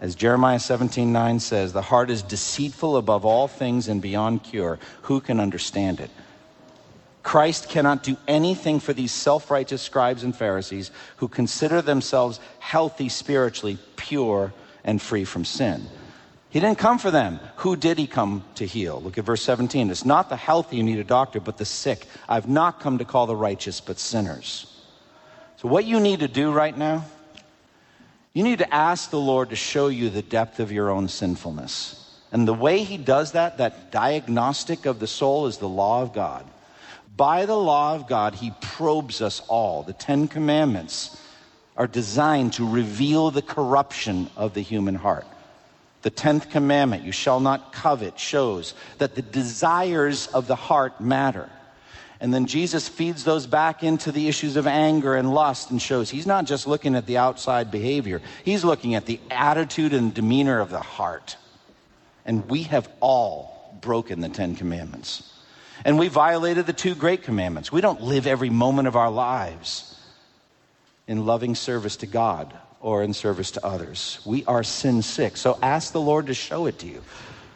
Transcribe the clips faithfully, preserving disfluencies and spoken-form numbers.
As Jeremiah seventeen nine says, the heart is deceitful above all things and beyond cure. Who can understand it? Christ cannot do anything for these self-righteous scribes and Pharisees who consider themselves healthy spiritually, pure, and free from sin. He didn't come for them. Who did he come to heal? Look at verse seventeen. It's not the healthy who need a doctor, but the sick. I've not come to call the righteous, but sinners. So what you need to do right now, you need to ask the Lord to show you the depth of your own sinfulness. And the way he does that, that diagnostic of the soul, is the law of God. By the law of God, he probes us all. The Ten Commandments are designed to reveal the corruption of the human heart. The tenth commandment, you shall not covet, shows that the desires of the heart matter. And then Jesus feeds those back into the issues of anger and lust and shows he's not just looking at the outside behavior. He's looking at the attitude and demeanor of the heart. And we have all broken the Ten Commandments. And we violated the two great commandments. We don't live every moment of our lives in loving service to God or in service to others. We are sin sick. So ask the Lord to show it to you.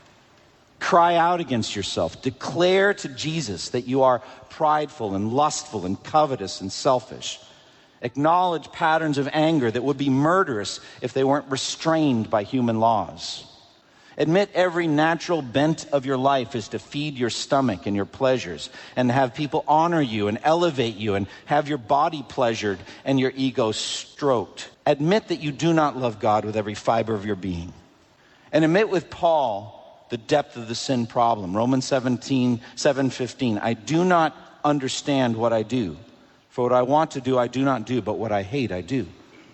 Cry out against yourself. Declare to Jesus that you are prideful and lustful and covetous and selfish. Acknowledge patterns of anger that would be murderous if they weren't restrained by human laws. Admit every natural bent of your life is to feed your stomach and your pleasures and have people honor you and elevate you and have your body pleasured and your ego stroked. Admit that you do not love God with every fiber of your being. And admit with Paul the depth of the sin problem. Romans seventeen, seven fifteen. I do not understand what I do. For what I want to do, I do not do, but what I hate, I do.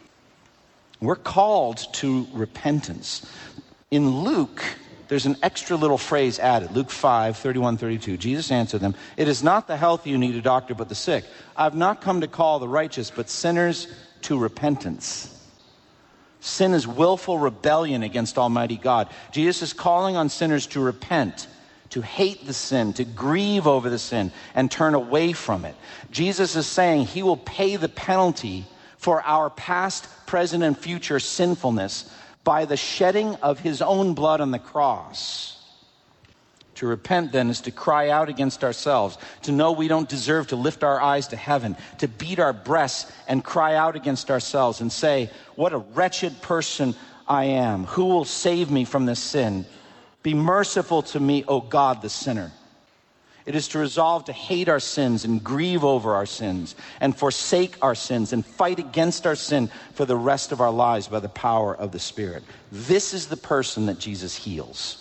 We're called to repentance. In Luke, there's an extra little phrase added. Luke five, thirty-one, thirty-two. Jesus answered them, it is not the healthy who need a doctor, but the sick. I've not come to call the righteous, but sinners to repentance. Sin is willful rebellion against Almighty God. Jesus is calling on sinners to repent, to hate the sin, to grieve over the sin, and turn away from it. Jesus is saying he will pay the penalty for our past, present, and future sinfulness by the shedding of his own blood on the cross. To repent, then, is to cry out against ourselves, to know we don't deserve to lift our eyes to heaven, to beat our breasts and cry out against ourselves and say, what a wretched person I am. Who will save me from this sin? Be merciful to me, O God, the sinner. It is to resolve to hate our sins and grieve over our sins and forsake our sins and fight against our sin for the rest of our lives by the power of the Spirit. This is the person that Jesus heals.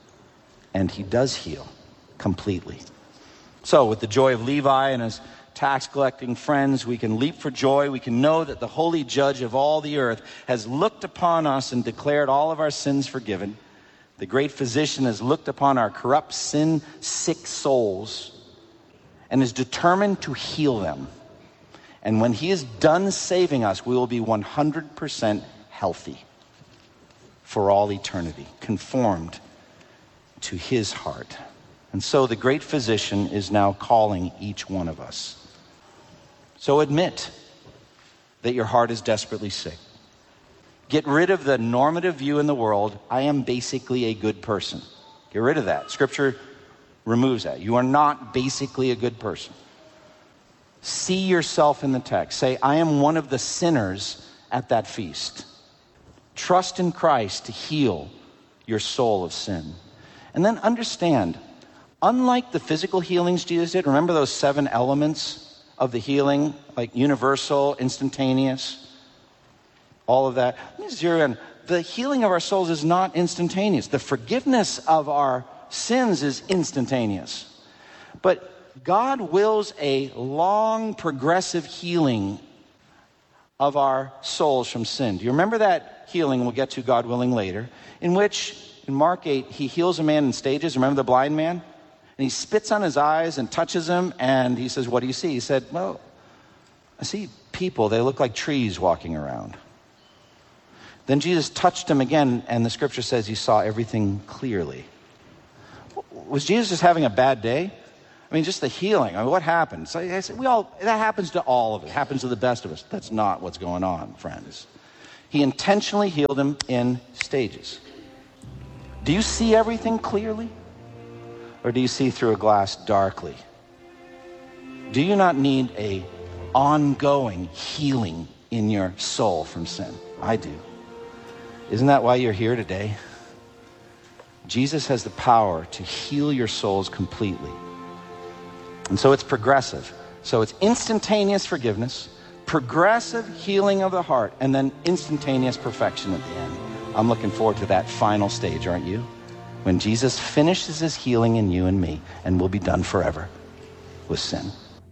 And he does heal completely. So with the joy of Levi and his tax collecting friends, we can leap for joy. We can know that the holy judge of all the earth has looked upon us and declared all of our sins forgiven. The great physician has looked upon our corrupt, sin-sick souls and is determined to heal them. And when he is done saving us, we will be one hundred percent healthy for all eternity, conformed to his heart. And so the great physician is now calling each one of us. So admit that your heart is desperately sick. Get rid of the normative view in the world, I am basically a good person. Get rid of that. Scripture removes that. You are not basically a good person. See yourself in the text. Say, I am one of the sinners at that feast. Trust in Christ to heal your soul of sin. And then understand, unlike the physical healings Jesus did, remember those seven elements of the healing, like universal, instantaneous, all of that. Let me zero in. The healing of our souls is not instantaneous. The forgiveness of our sins is instantaneous. But God wills a long, progressive healing of our souls from sin. Do you remember that healing we'll get to, God willing, later, in which in Mark eight, he heals a man in stages. Remember the blind man? And he spits on his eyes and touches him, and he says, what do you see? He said, well, I see people. They look like trees walking around. Then Jesus touched him again, and the scripture says he saw everything clearly. Was Jesus just having a bad day? I mean, just the healing. I mean, what happened? So I said, we all, that happens to all of us. It happens to the best of us. That's not what's going on, friends. He intentionally healed him in stages. Do you see everything clearly? Or do you see through a glass darkly? Do you not need a ongoing healing in your soul from sin? I do. Isn't that why you're here today? Jesus has the power to heal your souls completely. And so it's progressive. So it's instantaneous forgiveness, progressive healing of the heart, and then instantaneous perfection at the end. I'm looking forward to that final stage, aren't you? When Jesus finishes his healing in you and me, and we'll be done forever with sin.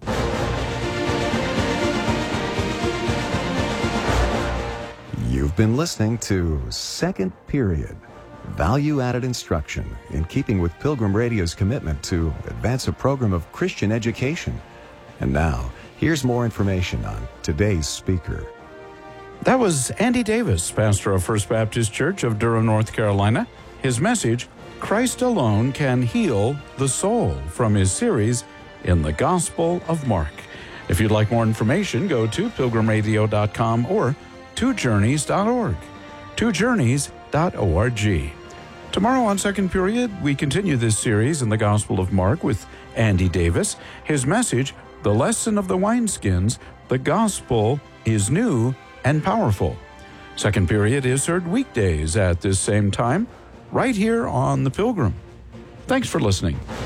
You've been listening to Second Period, value-added instruction in keeping with Pilgrim Radio's commitment to advance a program of Christian education. And now, here's more information on today's speaker. That was Andy Davis, pastor of First Baptist Church of Durham, North Carolina. His message, Christ Alone Can Heal the Soul, from his series, In the Gospel of Mark. If you'd like more information, go to pilgrim radio dot com or two journeys dot org. two journeys dot org. Tomorrow on Second Period, we continue this series in the Gospel of Mark with Andy Davis. His message, The Lesson of the Wineskins, the Gospel is New and Powerful. Second Period is heard weekdays at this same time, right here on The Pilgrim. Thanks for listening.